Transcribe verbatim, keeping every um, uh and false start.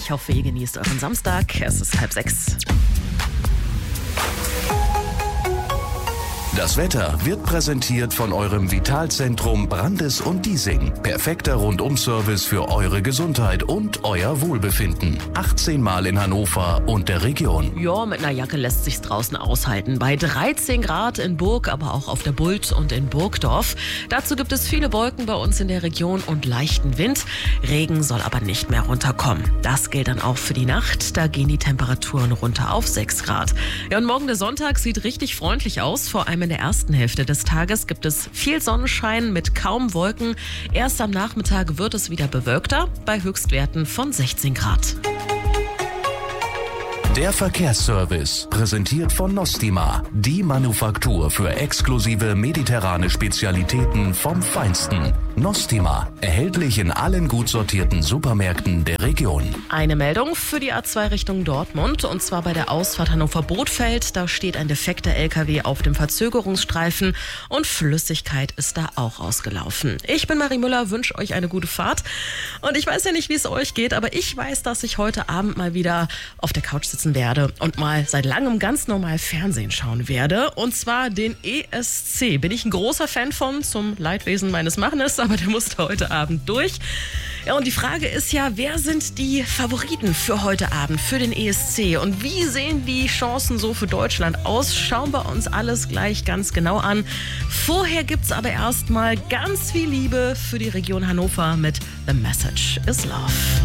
Ich hoffe, ihr genießt euren Samstag. Es ist halb sechs. Das Wetter wird präsentiert von eurem Vitalzentrum Brandes und Diesing. Perfekter Rundum-Service für eure Gesundheit und euer Wohlbefinden. achtzehn Mal in Hannover und der Region. Ja, mit einer Jacke lässt sich's draußen aushalten. Bei dreizehn Grad in Burg, aber auch auf der Bult und in Burgdorf. Dazu gibt es viele Wolken bei uns in der Region und leichten Wind. Regen soll aber nicht mehr runterkommen. Das gilt dann auch für die Nacht. Da gehen die Temperaturen runter auf sechs Grad. Ja, und morgen der Sonntag sieht richtig freundlich aus. Vor allem in der ersten Hälfte des Tages gibt es viel Sonnenschein mit kaum Wolken. Erst am Nachmittag wird es wieder bewölkter bei Höchstwerten von sechzehn Grad. Der Verkehrsservice, präsentiert von Nostima, die Manufaktur für exklusive mediterrane Spezialitäten vom Feinsten. Nostima, erhältlich in allen gut sortierten Supermärkten der Region. Eine Meldung für die A zwei Richtung Dortmund, und zwar bei der Ausfahrt Hannover-Bothfeld. Da steht ein defekter L K W auf dem Verzögerungsstreifen und Flüssigkeit ist da auch ausgelaufen. Ich bin Marie Müller, wünsche euch eine gute Fahrt. Und ich weiß ja nicht, wie es euch geht, aber ich weiß, dass ich heute Abend mal wieder auf der Couch sitze werde und mal seit langem ganz normal Fernsehen schauen werde, und zwar den E S C. Bin ich ein großer Fan von, zum Leidwesen meines Mannes, aber der musste heute Abend durch. Ja, und die Frage ist ja, wer sind die Favoriten für heute Abend, für den E S C, und wie sehen die Chancen so für Deutschland aus? Schauen wir uns alles gleich ganz genau an. Vorher gibt's aber erstmal ganz viel Liebe für die Region Hannover mit The Message is Love.